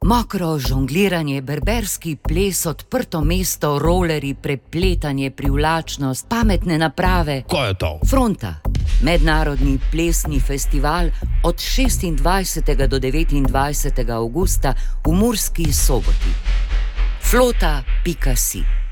Mokro žongliranje, berberski ples, odprto mesto, rolerji, prepletanje, privlačnost, pametne naprave. Kaj je to? Fronta. Mednarodni plesni festival od 26. do 29. avgusta v Murski Soboti. Flota.si